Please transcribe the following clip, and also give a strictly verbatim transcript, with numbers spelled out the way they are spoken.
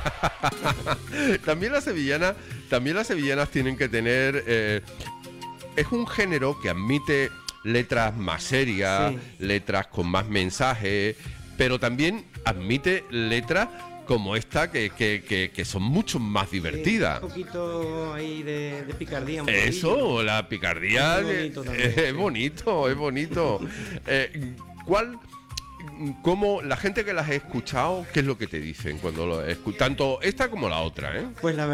También las sevillanas, también las sevillanas tienen que tener... Eh, es un género que admite letras más serias, sí. letras con más mensaje, pero también admite letras como esta que, que, que, que son mucho más divertidas. Sí, un poquito ahí de, de picardía. Un Eso, poquillo. la picardía Es bonito, también, es, sí. bonito, es bonito. eh, ¿Cuál, cómo la gente que las ha escuchado, qué es lo que te dicen cuando lo escuchan? Tanto esta como la otra, ¿eh? Pues la